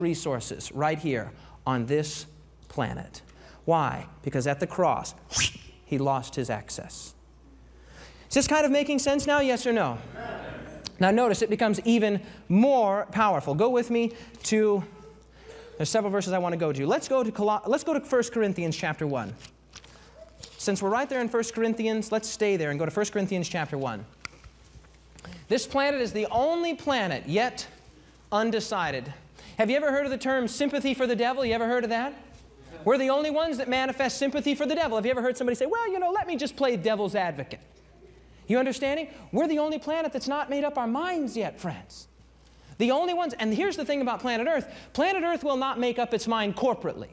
resources right here on this planet. Why? Because at the cross, He lost His access. Is this kind of making sense now, yes or no? Now notice it becomes even more powerful. Go with me to, there's several verses I want to go to. Let's go to 1 Corinthians chapter 1. Since we're right there in 1 Corinthians, let's stay there and go to 1 Corinthians chapter 1. This planet is the only planet yet undecided. Have you ever heard of the term sympathy for the devil? You ever heard of that? We're the only ones that manifest sympathy for the devil. Have you ever heard somebody say, well, you know, let me just play devil's advocate? You understanding? We're the only planet that's not made up our minds yet, friends. The only ones, and here's the thing about planet Earth. Planet Earth will not make up its mind corporately.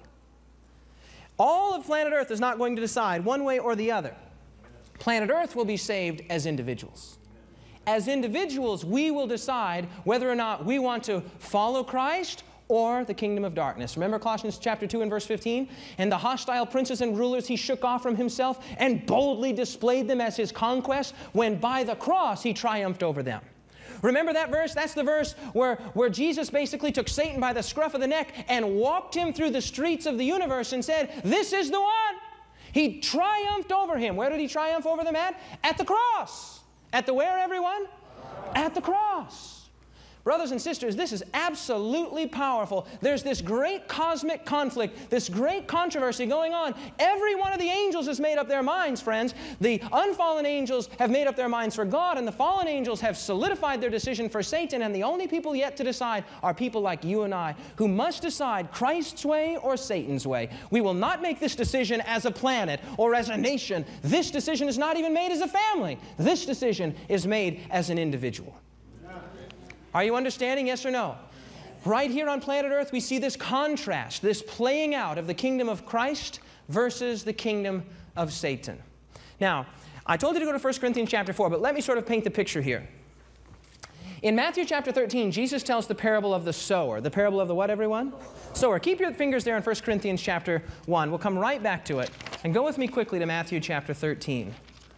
All of planet Earth is not going to decide one way or the other. Planet Earth will be saved as individuals. As individuals, we will decide whether or not we want to follow Christ or the kingdom of darkness. Remember Colossians chapter 2 and verse 15? And the hostile princes and rulers He shook off from Himself and boldly displayed them as His conquest when by the cross He triumphed over them. Remember that verse? That's the verse where Jesus basically took Satan by the scruff of the neck and walked him through the streets of the universe and said, this is the one. He triumphed over him. Where did He triumph over them at? At the cross. At the where, everyone? At the cross. Brothers and sisters, this is absolutely powerful. There's this great cosmic conflict, this great controversy going on. Every one of the angels has made up their minds, friends. The unfallen angels have made up their minds for God, and the fallen angels have solidified their decision for Satan, and the only people yet to decide are people like you and I, who must decide Christ's way or Satan's way. We will not make this decision as a planet or as a nation. This decision is not even made as a family. This decision is made as an individual. Are you understanding, yes or no? Right here on planet Earth, we see this contrast, this playing out of the kingdom of Christ versus the kingdom of Satan. Now, I told you to go to 1 Corinthians chapter 4, but let me sort of paint the picture here. In Matthew chapter 13, Jesus tells the parable of the sower. The parable of the what, everyone? Sower. Keep your fingers there in 1 Corinthians chapter 1. We'll come right back to it. And go with me quickly to Matthew chapter 13.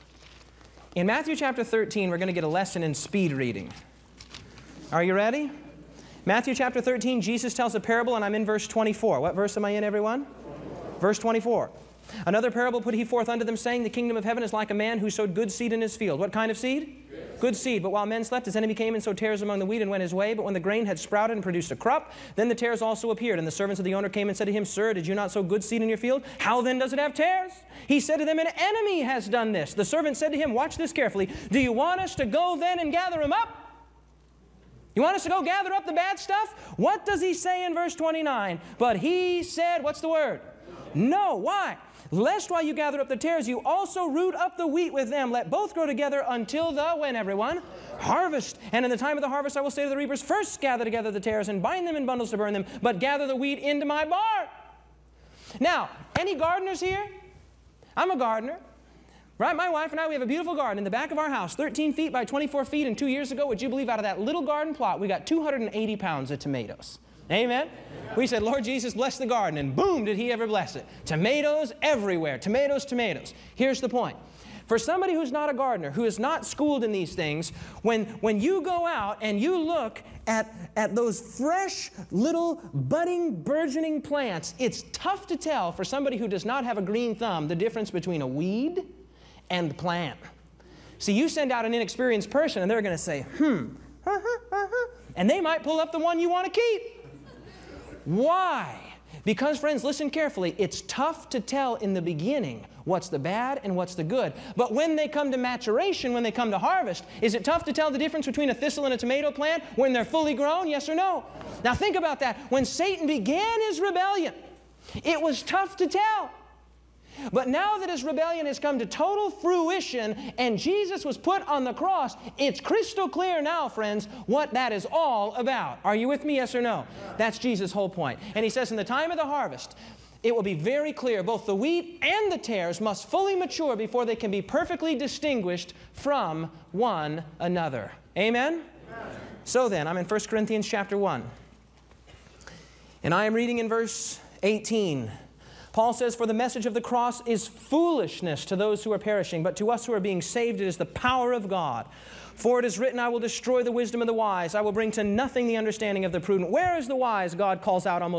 In Matthew chapter 13, we're going to get a lesson in speed reading. Are you ready? Matthew chapter 13, Jesus tells a parable, and I'm in verse 24. What verse am I in, everyone? Verse 24. Another parable put He forth unto them, saying, the kingdom of heaven is like a man who sowed good seed in his field. What kind of seed? Good seed. But while men slept, his enemy came and sowed tares among the wheat and went his way. But when the grain had sprouted and produced a crop, then the tares also appeared. And the servants of the owner came and said to him, Sir, did you not sow good seed in your field? How then does it have tares? He said to them, An enemy has done this. The servant said to him, Watch this carefully. Do you want us to go then and gather them up? You want us to go gather up the bad stuff? What does He say in verse 29? But He said, what's the word? No. Why? Lest while you gather up the tares, you also root up the wheat with them. Let both grow together until the, when, everyone? Harvest. And in the time of the harvest I will say to the reapers, First gather together the tares and bind them in bundles to burn them, but gather the wheat into my barn. Now, any gardeners here? I'm a gardener. Right? My wife and I, we have a beautiful garden in the back of our house, 13 feet by 24 feet, and 2 years ago, would you believe, out of that little garden plot, we got 280 pounds of tomatoes. Amen? We said, Lord Jesus, bless the garden, and boom, did He ever bless it. Tomatoes everywhere. Tomatoes, tomatoes. Here's the point. For somebody who's not a gardener, who is not schooled in these things, when you go out and you look at those fresh, little, budding, burgeoning plants, it's tough to tell for somebody who does not have a green thumb the difference between a weed and the plant. See, you send out an inexperienced person and they're going to say, and they might pull up the one you want to keep. Why? Because, friends, listen carefully. It's tough to tell in the beginning what's the bad and what's the good. But when they come to maturation, when they come to harvest, is it tough to tell the difference between a thistle and a tomato plant when they're fully grown? Yes or no? Now think about that. When Satan began his rebellion, it was tough to tell. But now that his rebellion has come to total fruition and Jesus was put on the cross, it's crystal clear now, friends, what that is all about. Are you with me, yes or no? That's Jesus' whole point. And He says in the time of the harvest, it will be very clear, both the wheat and the tares must fully mature before they can be perfectly distinguished from one another. Amen? So then, I'm in 1 Corinthians chapter 1. And I am reading in verse 18. Paul says, for the message of the cross is foolishness to those who are perishing, but to us who are being saved it is the power of God. For it is written, I will destroy the wisdom of the wise. I will bring to nothing the understanding of the prudent. Where is the wise? God calls out almost